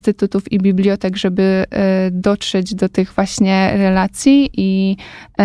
instytutów i bibliotek, żeby dotrzeć do tych właśnie relacji i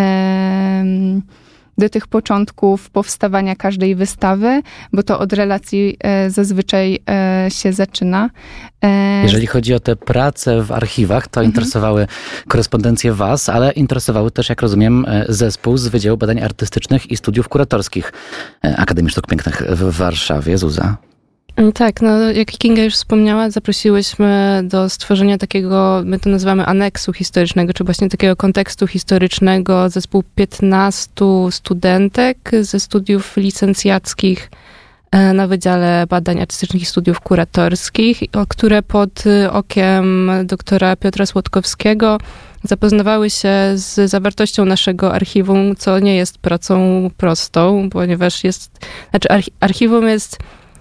do tych początków powstawania każdej wystawy, bo to od relacji zazwyczaj się zaczyna. Jeżeli chodzi o te prace w archiwach, to interesowały korespondencje was, ale interesowały też, jak rozumiem, zespół z Wydziału Badań Artystycznych i Studiów Kuratorskich Akademii Sztuk Pięknych w Warszawie. Zuza? Tak, jak Kinga już wspomniała, zaprosiłyśmy do stworzenia takiego, my to nazywamy aneksu historycznego, czy właśnie takiego kontekstu historycznego, zespół 15 studentek ze studiów licencjackich na Wydziale Badań Artystycznych i Studiów Kuratorskich, które pod okiem doktora Piotra Słodkowskiego zapoznawały się z zawartością naszego archiwum, co nie jest pracą prostą, ponieważ archiwum jest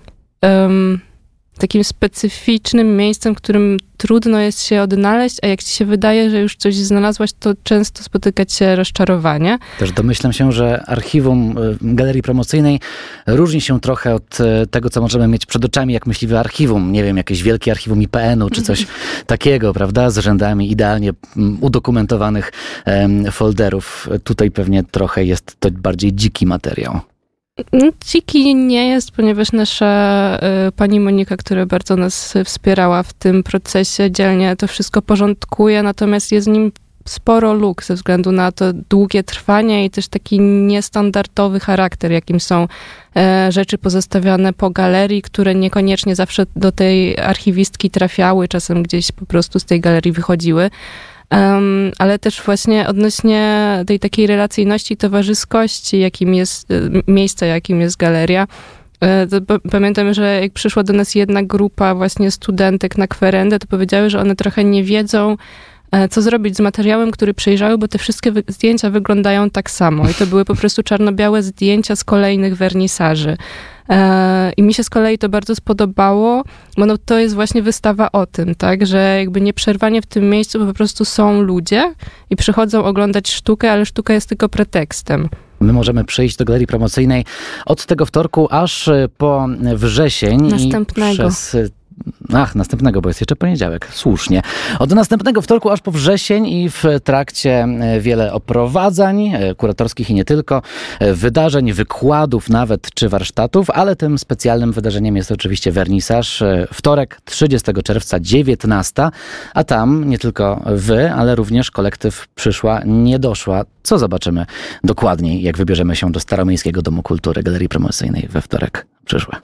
takim specyficznym miejscem, w którym trudno jest się odnaleźć, a jak ci się wydaje, że już coś znalazłaś, to często spotykać się rozczarowanie. Też domyślam się, że archiwum Galerii Promocyjnej różni się trochę od tego, co możemy mieć przed oczami, jak myśliwe archiwum. Nie wiem, jakieś wielkie archiwum IPN-u, czy coś takiego, prawda? Z rzędami idealnie udokumentowanych folderów. Tutaj pewnie trochę jest to bardziej dziki materiał. Dziki nie jest, ponieważ nasza pani Monika, która bardzo nas wspierała w tym procesie, dzielnie to wszystko porządkuje, natomiast jest w nim sporo luk ze względu na to długie trwanie i też taki niestandardowy charakter, jakim są rzeczy pozostawiane po galerii, które niekoniecznie zawsze do tej archiwistki trafiały, czasem gdzieś po prostu z tej galerii wychodziły. Ale też właśnie odnośnie tej takiej relacyjności i towarzyskości, jakim jest miejsce, jakim jest galeria. Pamiętam, że jak przyszła do nas jedna grupa właśnie studentek na kwerendę, to powiedziały, że one trochę nie wiedzą, co zrobić z materiałem, który przejrzały, bo te wszystkie zdjęcia wyglądają tak samo. I to były po prostu czarno-białe zdjęcia z kolejnych wernisaży. I mi się z kolei to bardzo spodobało, bo to jest właśnie wystawa o tym, tak, że jakby nieprzerwanie w tym miejscu po prostu są ludzie i przychodzą oglądać sztukę, ale sztuka jest tylko pretekstem. My możemy przyjść do Galerii Promocyjnej od tego wtorku aż po wrzesień. Następnego. Następnego, bo jest jeszcze poniedziałek. Słusznie. Od następnego wtorku aż po wrzesień i w trakcie wiele oprowadzań kuratorskich i nie tylko, wydarzeń, wykładów nawet, czy warsztatów, ale tym specjalnym wydarzeniem jest oczywiście wernisaż. Wtorek, 30 czerwca, 19, a tam nie tylko wy, ale również kolektyw Przyszła, nie doszła. Co zobaczymy dokładniej, jak wybierzemy się do Staromiejskiego Domu Kultury Galerii Promocyjnej we wtorek przyszły?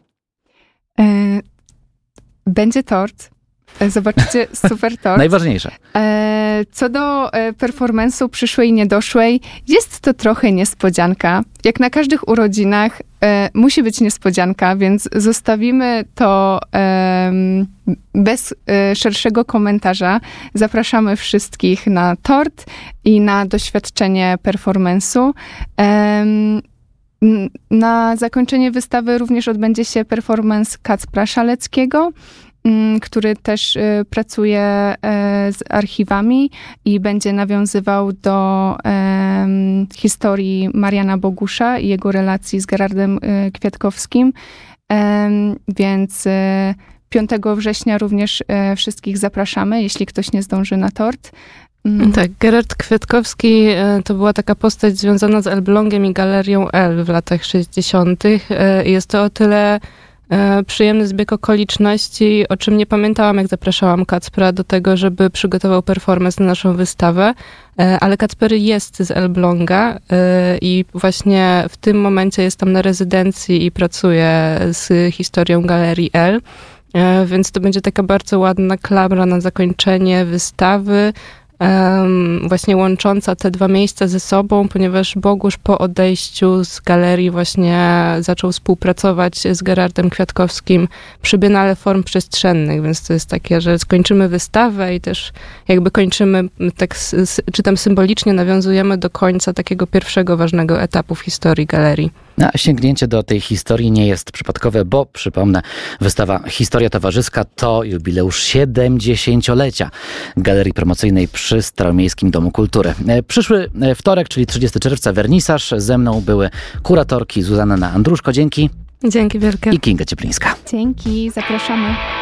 Będzie tort. Zobaczycie super tort. Najważniejsze. Co do performance'u Przyszłej i Niedoszłej, jest to trochę niespodzianka. Jak na każdych urodzinach musi być niespodzianka, więc zostawimy to bez szerszego komentarza. Zapraszamy wszystkich na tort i na doświadczenie performance'u. Na zakończenie wystawy również odbędzie się performance Kacpra Szaleckiego, który też pracuje z archiwami i będzie nawiązywał do historii Mariana Bogusza i jego relacji z Gerardem Kwiatkowskim. Więc 5 września również wszystkich zapraszamy, jeśli ktoś nie zdąży na tort. Tak, Gerard Kwiatkowski to była taka postać związana z Elblągiem i Galerią L w latach 60. Jest to o tyle przyjemny zbieg okoliczności, o czym nie pamiętałam, jak zapraszałam Kacpra do tego, żeby przygotował performance na naszą wystawę, ale Kacper jest z Elbląga i właśnie w tym momencie jest tam na rezydencji i pracuje z historią Galerii L. Więc to będzie taka bardzo ładna klamra na zakończenie wystawy, właśnie łącząca te dwa miejsca ze sobą, ponieważ Bogusz po odejściu z galerii właśnie zaczął współpracować z Gerardem Kwiatkowskim przy Biennale Form Przestrzennych, więc to jest takie, że skończymy wystawę i też jakby kończymy, tak czy tam symbolicznie nawiązujemy do końca takiego pierwszego ważnego etapu w historii galerii. A sięgnięcie do tej historii nie jest przypadkowe, bo przypomnę, wystawa Historia Towarzyska to jubileusz 70-lecia Galerii Promocyjnej przy Staromiejskim Domu Kultury. Przyszły wtorek, czyli 30 czerwca, wernisaż. Ze mną były kuratorki Zuzanna Andruszko, dzięki. Dzięki wielkie. I Kinga Cieplińska. Dzięki, zapraszamy.